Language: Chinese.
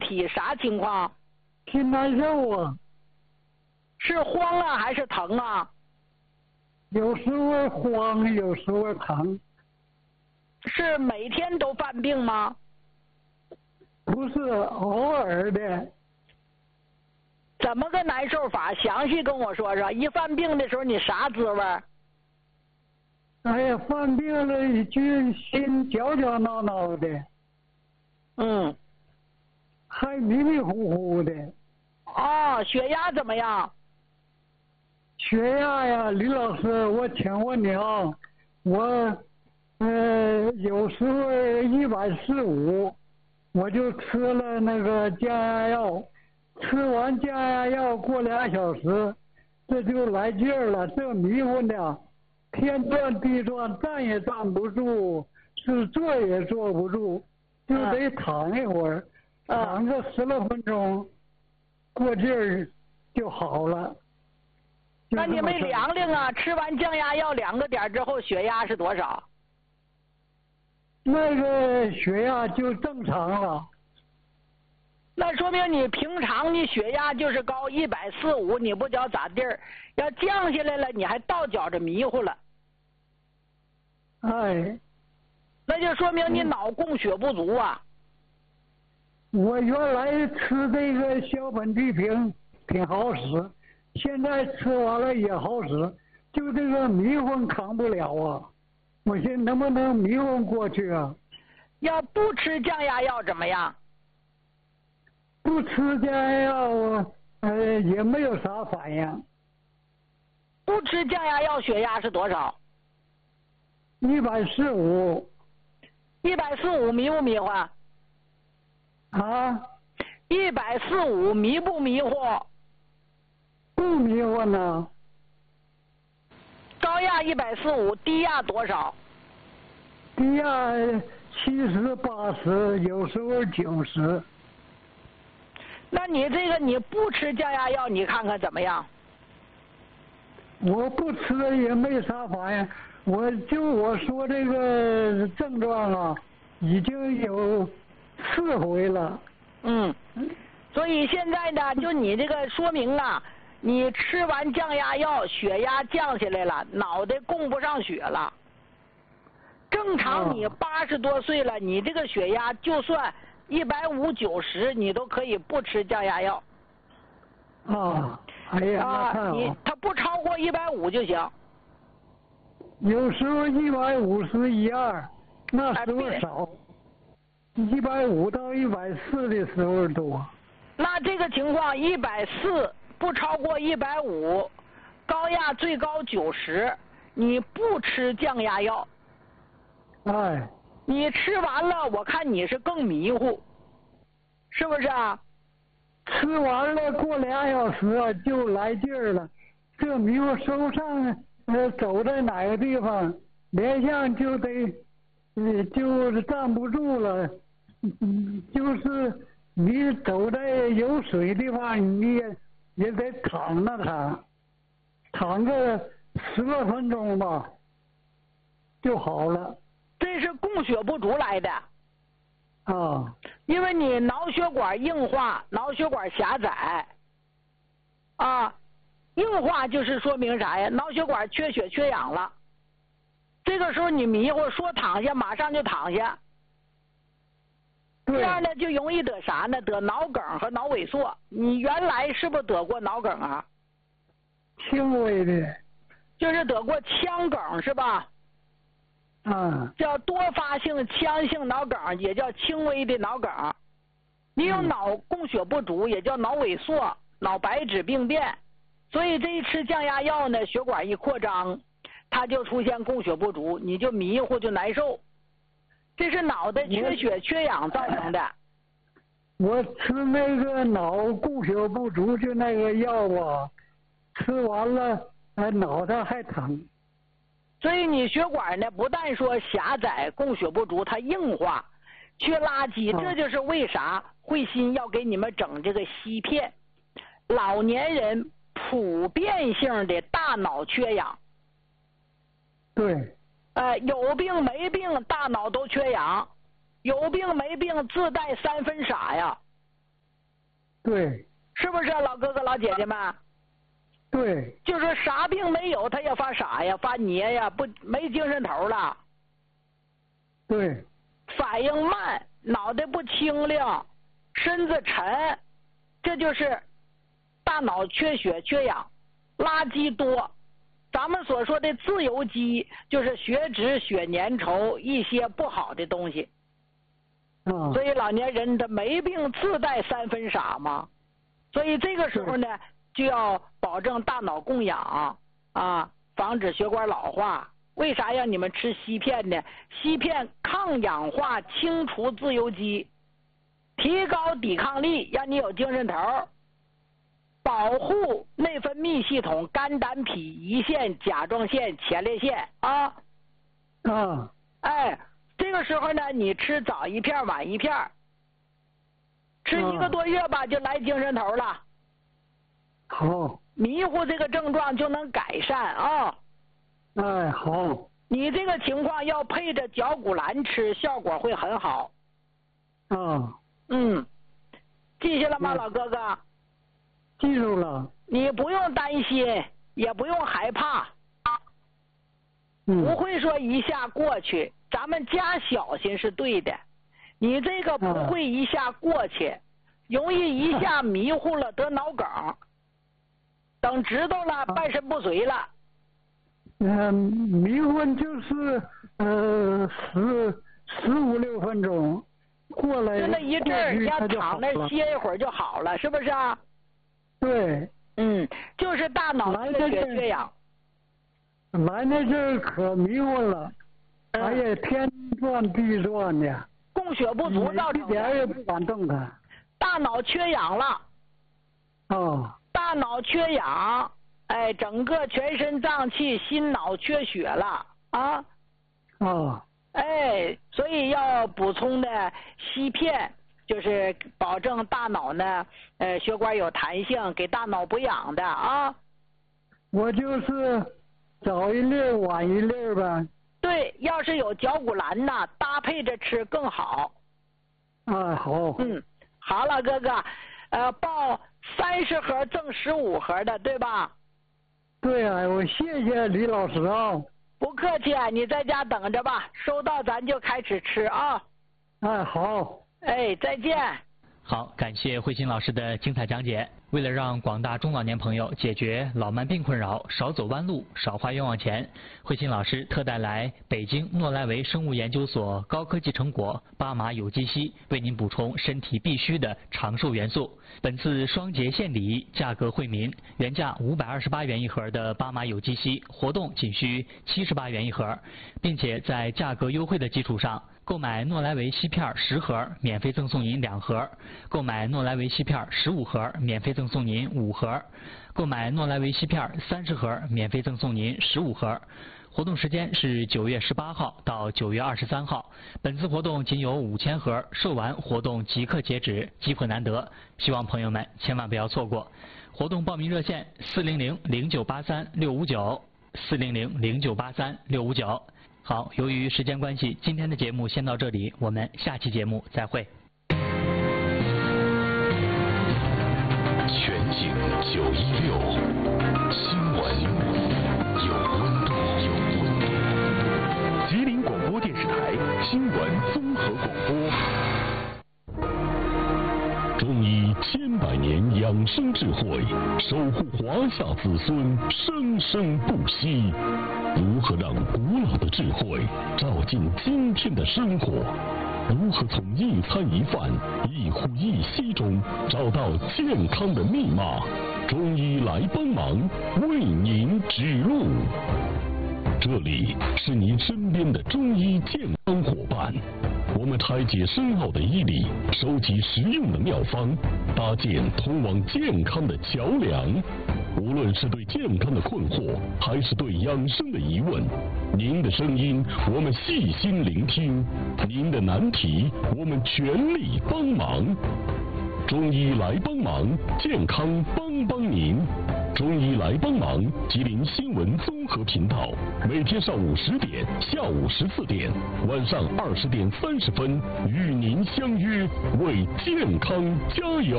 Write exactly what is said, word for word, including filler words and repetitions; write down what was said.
起，啥情况？ 挺难受啊， 是慌啊还是疼啊？ 有时候慌，有时候疼。 是每天都犯病吗？ 不是，偶尔的。 怎么个难受法？详细跟我说说。一犯病的时候你啥滋味？ 哎呀，犯病了就心绞绞挠挠的。 嗯。 还迷迷糊糊的。 哦，血压怎么样？ 血压呀，李老师，我请问你啊，我呃有时候一百四五，我就吃了那个降压药，吃完降压药过俩小时，这就来劲儿了，这迷糊的，天转地转，站也站不住，是坐也坐不住，就得躺一会儿， 嗯、 躺个十来分钟，过劲儿就好了。 那你没量量啊？吃完降压药两个点之后，血压是多少？ 那个血压就正常了。 那说明你平常你血压就是高一百四五，你不觉咋地儿？要降下来了，你还倒觉着迷糊了。 哎， 那就说明你脑供血不足啊。 我原来吃这个小苯地平挺好使，现在吃完了也好使，就这个迷昏扛不了啊！我寻能不能迷昏过去啊？ 要不吃降压药怎么样？ 不吃降压药，呃，也没有啥反应。 不吃降压药，血压是多少？ 一百四五。 一百四五迷不迷糊？ 啊？ 一百四五迷不迷糊？ 不迷糊呢。 高压一百四五，低压多少？ 低压七十八十，有时候九十。 那你这个你不吃降压药，你看看怎么样？ 我不吃也没啥反应，我就我说这个症状啊，已经有四回了。 嗯，所以现在呢，就你这个说明啊，你吃完降压药，血压降下来了，脑袋供不上血了。正常你八十多岁了，你这个血压就算一百五九十，你都可以不吃降压药。 啊，哎呀， 啊， 那你它不超过一百五就行。 有时候一百五十一二，那时候少，一百五到一百四的时候多。 那这个情况一百四不超过一百五，高压最高九十，你不吃降压药。 哎， 你吃完了，我看你是更迷糊，是不是啊？ 吃完了过俩小时啊，就来劲儿了。这迷糊手上呃走在哪个地方，连上就得，呃就是站不住了。嗯，就是你走在有水地方，你也也得躺那躺，躺个十来分钟吧，就好了。 这是供血不足来的。 啊， 因为你脑血管硬化，脑血管狭窄，啊，硬化就是说明啥呀？脑血管缺血缺氧了。这个时候你迷糊，说躺下马上就躺下，这样呢就容易得啥呢？得脑梗和脑萎缩。你原来是不是得过脑梗啊？ 轻微的。 就是得过腔梗是吧？ 啊， 叫多发性腔性脑梗，也叫轻微的脑梗。你有脑供血不足，也叫脑萎缩、脑白质病变。所以这一吃降压药呢，血管一扩张，它就出现供血不足，你就迷糊就难受。这是脑袋缺血缺氧造成的。 我吃那个脑供血不足就那个药啊，吃完了哎脑袋还疼。 所以你血管呢，不但说狭窄、供血不足，它硬化、缺垃圾，这就是为啥慧心要给你们整这个硒片。老年人普遍性的大脑缺氧。 对。 呃，有病没病，大脑都缺氧；有病没病，自带三分傻呀。 对， 是不是老哥哥老姐姐们？ 对， 就是啥病没有，他也发傻呀，发捏呀，不没精神头了。 对， 反应慢，脑袋不清亮，身子沉，这就是大脑缺血缺氧，垃圾多。咱们所说的自由基就是血脂、血粘稠一些不好的东西。 啊， 所以老年人他没病自带三分傻嘛，所以这个时候呢就要保证大脑供氧啊，防止血管老化。为啥让你们吃硒片呢？硒片抗氧化，清除自由基，提高抵抗力，让你有精神头，保护内分泌系统、肝胆脾胰腺、甲状腺、前列腺啊。 啊， 哎，这个时候呢，你吃早一片晚一片，吃一个多月吧，就来精神头了。 好， 迷糊这个症状就能改善啊。 哎，好， 你这个情况要配着绞股蓝吃，效果会很好。 啊， 嗯，记下了吗， 嗯老哥哥？ 记住了。 你不用担心，也不用害怕， 嗯， 不会说一下过去。咱们加小心是对的，你这个不会一下过去，容易一下迷糊了得脑梗，等知道了半身不遂了。 嗯，迷昏就是呃十十五六分钟，过来就那一阵儿，先躺那了。 歇一会儿就好了，是不是啊？ 对， 嗯，就是大脑缺血缺氧。 来那阵儿可迷糊了， 嗯哎呀，天转地转的， 供血不足造一成的， 点儿也不敢动弹。 大脑缺氧了。 啊， 大脑缺氧，哎，整个全身脏器、心脑缺血了啊。 啊， 哎，所以要补充的硒片，就是保证大脑呢，呃，血管有弹性，给大脑补氧的啊。 我就是早一粒儿晚一粒儿呗。 对，要是有绞股蓝呐，搭配着吃更好。 啊，好。 嗯，好了，哥哥，呃，报三十盒赠十五盒的，对吧？ 对啊，我谢谢李老师啊。 不客气，你在家等着吧，收到咱就开始吃啊。 哎，好。 哎，再见。 好，感谢慧心老师的精彩讲解。为了让广大中老年朋友解决老慢病困扰，少走弯路，少花冤枉钱，慧心老师特带来北京诺莱维生物研究所高科技成果巴马有机硒，为您补充身体必需的长寿元素。本次双节献礼，价格惠民，原价五百二十八元一盒的巴马有机硒，活动仅需七十八元一盒，并且在价格优惠的基础上，购买诺莱维硒片十盒，免费赠送您两盒；购买诺莱维硒片十五盒，免费赠送您五盒；购买诺莱维硒片三十盒，免费赠送您十五盒。活动时间是九月十八号到九月二十三号。本次活动仅有五千盒，售完活动即刻截止，机会难得，希望朋友们千万不要错过。活动报名热线：四零零零九八三六五九，四零零零九八三六五九。好，由于时间关系，今天的节目先到这里，我们下期节目再会。 全景九一六，新闻有温度。有温度。吉林广播电视台新闻综合广播。中医千百年养生智慧，守护华夏子孙生生不息。如何让古老的智慧照进今天的生活？如何从一餐一饭、一呼一吸中找到健康的密码？中医来帮忙，为您指路。这里是您身边的中医健康伙伴，我们拆解深奥的医理，收集实用的妙方，搭建通往健康的桥梁。无论是对健康的困惑，还是对养生的疑问，您的声音我们细心聆听，您的难题我们全力帮忙。中医来帮忙，健康帮帮您。中医来帮忙，吉林新闻综合频道，每天上午十点、下午十四点、晚上二十点三十分与您相约，为健康加油。